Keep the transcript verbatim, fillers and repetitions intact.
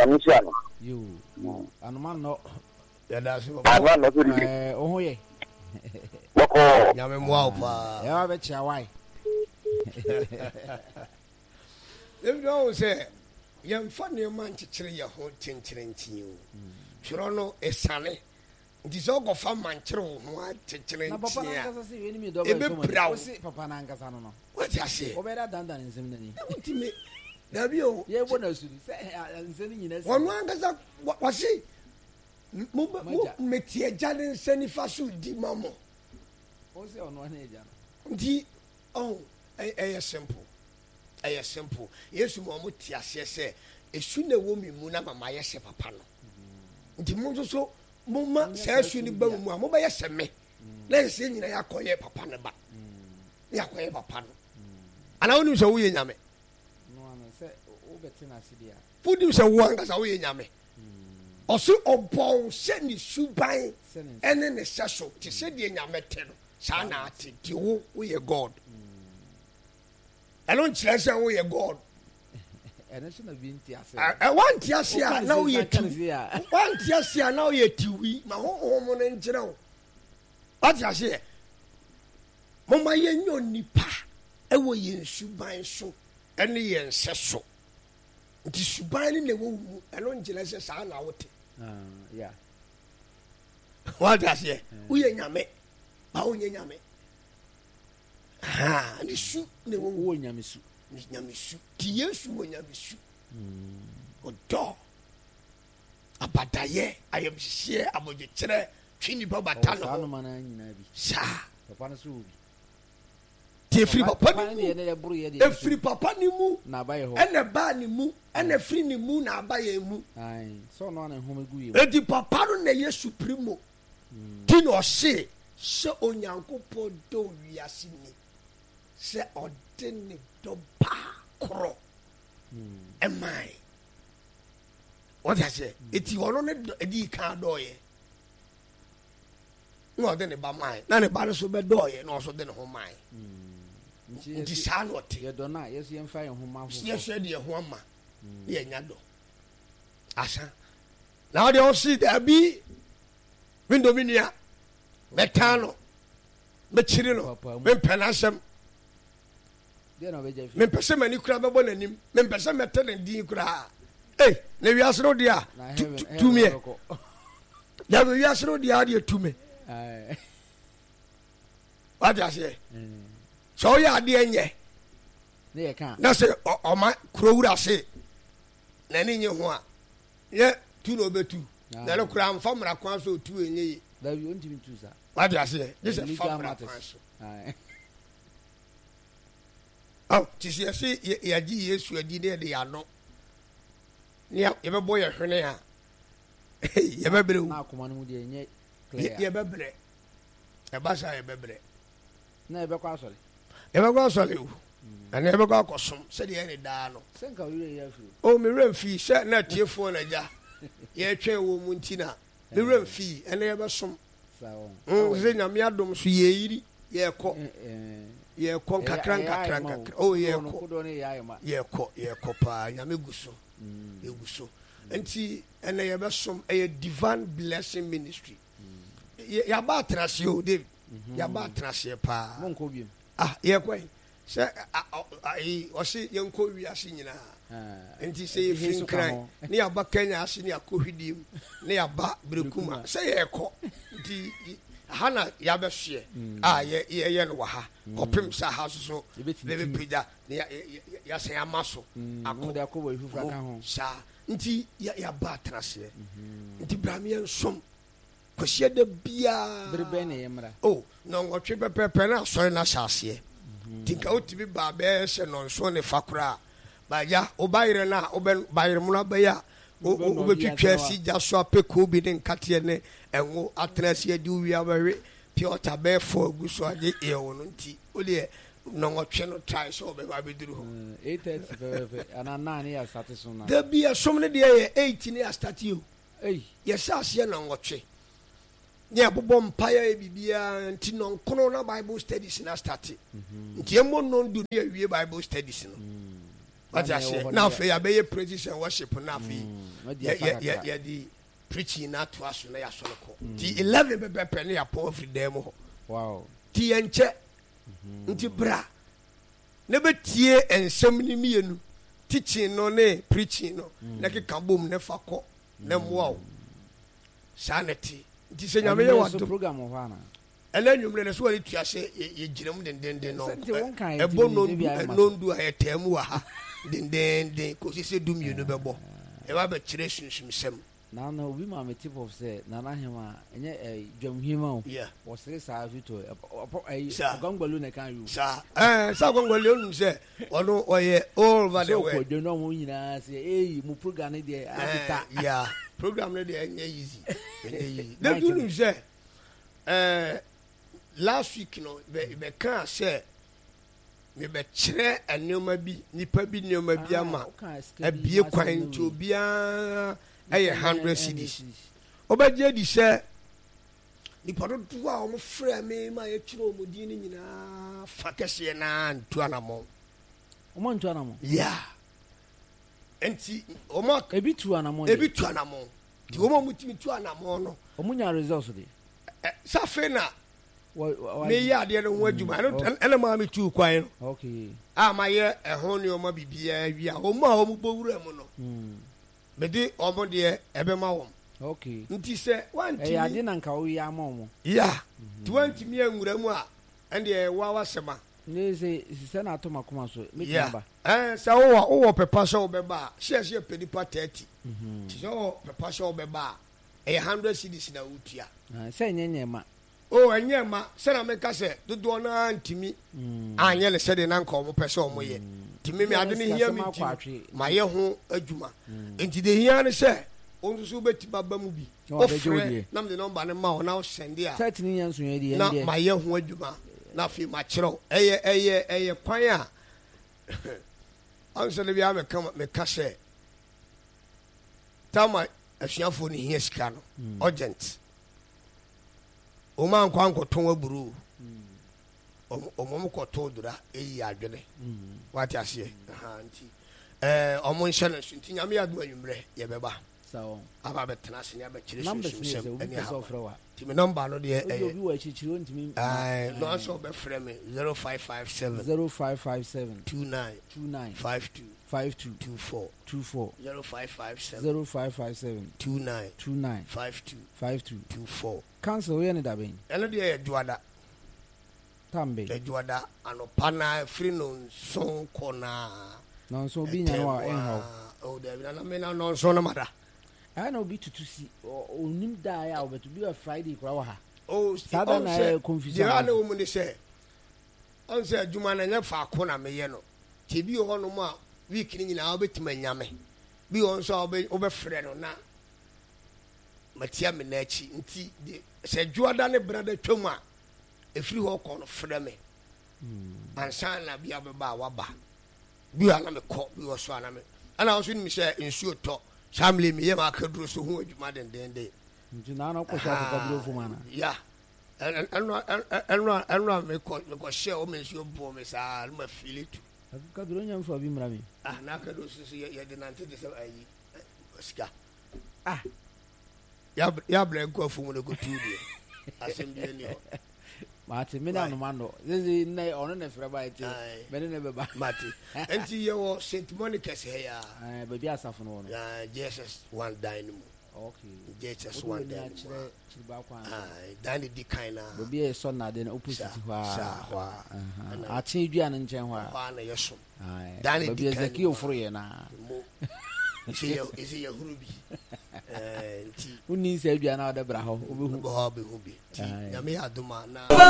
Yamisano. You, and man, no, Yeah, that's what I want to eh, oh, yeah, Boko. Yamwa. yeah, I bet you why. If you say, young funny man to chill your whole tin tin you. Chirono is sunny. This all go from Manchero, what to chill. Papa Nangas see any dog. Papa Nangas, I don't know. What I say? Or better than that in Simony. Ultimate. There you. Yeah, what else you say? I'm sending you One man what was he? Metia Jaden Senifasu di Mamo. What's on one age? Di oh, a simple. A simple. Yes, Momutia say, a sooner woman Munama Maya Sepapano. The Mojo so Muma says you need Bomu, Mobile Seme. Let's say in a Yakoye Papanaba. Yakoye Papano. And I only saw we in Yame. No one said, oh, Bettina Sidia. Put him some one as away in Yame. Also, a ball send his shoe by and then a session to send the Yametel. Sana, to we are God. I don't trust that we are God. And I shouldn't have been I want Tiasia now yet. One Tiasia now yet to we, my home and general. What I say? Mama, you know, Nipa, I will yin shoe by so, and the yen says so. It is binding the womb, and on jealous son out. Yeah. What I say? We are Yame. How Yame? Ah, and the shoe, the womb, Yamisu. Yamisu. Tiasu, Yamisu. O dog. Abadaye, I am share about the chair, Chini Babatano. Sir, Papa Su. Free papa a free papa ni mu na buy ho and a ba ni mu and a free ni mu na buy mu ai so no na home gu yi e di papa no na ye supremo ti no se se onyankopɔ do wiase ni se ɔde ne do ba kro e mai what I say eti wono ne di ka do ye no ɔde ne ba mai na ne ba so be do ye no so de ne ho mai nti saa no te ye do na yesu ye mfa ye ho ma ho yesu ye de ho ama ye nya do asa na de o si da bi window mi nia metano me chiri no me penasem de na beje fi me pese mani kura be bo nanim me pese mete ne din kura eh na wi asro dia tu me ya wi asro dia dia tu me ai what I say so ya de enye na ye kan na se o ma kurowura se na ni nye ho a ye tu no betu na le kura mfa mra kwan so tu enye yi da wi onti mi tu sa what I say this is fa mra kwan so ai oh ti se se ya ji Yesu adi de de ya no ni ye be boy hwene a ye be bre na akoma no mu de enye clear ye be bre e ba sa ye be bre na e be kwa sori ye be kwa sori o ana ye be kwa kosom se de ye ne da no senka wi ye afi o mi remfi se na tiefo na ja ye twen wo mu ntina mi remfi ana ye be som sa won mm se nyame adom so ye yiri ye ko ye ko kakran kakran kakran o ye ko ye ko ye ko pa nyame guso ye guso enti ana ye be som e divine blessing ministry ya ba trase o David ya ba trase pa mon ko biem ah ye ko se ai o se ye nko wiase nyina enti se ye fin kran ne ya ba Kenya ase ne akohwidim ne ya ba brekuma se ye ko nti hana ya be hye ah ye ye no wa ha kopem sa ha so be be pida ne ya se amaso akode akobo ifufra kan ho sa nti ya ya ba trase nti bramie nsom kwahia da bia berbe ne yemra oh no ngotwe pepepe na so na hyase tinka otibi ba be se no so ne fakura ba ya obayire na oben bayire mu na ba ya obetwitwa si ja so apeko bi ne nkate ne enwo atrase adi wi abawe piota be fo guso ade e wono nti ole no ngotwe no try so be ba beduru ho eight thirty pepepe ana nine ya start so na da bia som ne de ye eight ne ya start you ei yes ase na ngotwe ni abobo mpaya e bibia nti no nkono na Bible studies na start nti emo no ndu ne awie Bible studies no what I say now for ya be praises and worship na fi ya ya ya di preaching na to aso na ya so ko ti eleven be be pe na ya po every day mo wow ti enche nti bra na be tie ensem ni mienu teaching no ne preaching no na ke kabom ne fa ko na mo o sanity nti se nyame ye wado program ho ana ele nyumre ne so wali tuase ye ginam den den den no e bo no no ndu a yetem wa ha den den den ko se dum you no bebo e ba be kire sunsun sem na na obi ma me tip of say na na hema enye dwamhima o yeah o sere sa fito e gongolo ne kan yu sa eh sa gongolo onu se ono oye all over the world so ko de no mo nyina se eh mu program ne de afita yeah program ne de enye easy enye easy de do nu se eh last week no be be kan say me be kire enoma bi nipa bi enoma bi ama abie kwan nti obia aye one hundred cedis obaje di say nipa do do a o frɛ me ma ye kire omodi ni nyina fa kese na ntu anamo o mo ntu anamo yeah enti o mo ebi tu anamo ebi tu anamo ti o mo mutimi tu anamo no o mo nya results de sa fe na me ya de no ho adwuma no ene ma me tu kwan no okay a ma ye ehon ne o ma bibia wi a o ma o mo bowura mu no mm me de o mo de ebe ma wo okay nti se wan ti e ya de na nka o ya ma mo ya twenty mi anwura mu a ende e wa wasema ne se se na to makoma so me tamba eh sa wo wo pepa so be ba share share pedipa thirty mhm ti so pepa so be ba e one hundred cedis na utua ah se nyenye ma o enye ma se na me ka se dodo na ntimi anye le se de na nka o mo pese o mo ye timi mi ade ne hia mi ma ye ho adwuma enti de hia ne se on so beti baba mu bi o frɛ na me de number ne ma o na o send ya thirty ni yan so ye de na ma ye ho adwuma na fi ma kyerɛ eye eye eye kwan a anse le bia me ka me ka se tama afiafo ni hia sika no urgent o ma nkwa nkoton aburu o mo mo koto dura eyi adwene wati ase ha nti eh o mo nhyɛ na sunti nyame yadu anwumre ye beba sawo aba betena se ne ba kyerɛ sunsun ani ha ti me number no de eh obi wa chichiro ntimi eh no so be frɛ me zero five five seven zero five five seven two nine two nine five two five two two four two four zero five five seven zero five five seven two nine two nine five two five two two four cancel we ne da ben eno de e duada tambe e duada anopa na free no son kona no so bi nya wa en ha o de na me na no so na mada I know be to see onim da ya obeto bi Friday kura wa ha oh sada na confusion ya na wo mu ni se on se adwuma na nya fa ko na me ye no ti bi ho no ma week ni nyina obetima nyame bi on so obe obefrɛ no na matia me na chi nti de se juada ne brada twam a efiri ho ko no frɛ me mm ansa na bia beba wa ba bi ala me ko bi wo so ana me ana so ni me se nsuo to family me yema akaduro so hu adwuma den den den nti na na ko sha akaduro fu mana ya eno eno eno me ko me ko share o me nsuo bo me sa ma feel it akaduro nyam fo bi mra me ah na akaduro so so ye de nante de se ayi sika ah ya ya bla ko afu mu ne ko tuudi asem bi ni ho mate me na no mando ze na ono na frɛ ba ite me ne be ba mate enti ye wo Saint Monica se ya eh ba bi asafo no no ya Jesus one dynamo okay Jesus one dynamo ba kwa ah dani di kaina ba bi e so na de na opposite hwa sa hwa a che dua no nchen hwa hwa na yeso ai dani di zaki ofuro ye na isi ya isi ya hurubi eh nti uni se dua na o de bra ho obehu bo ho behu bi ti nyame aduma na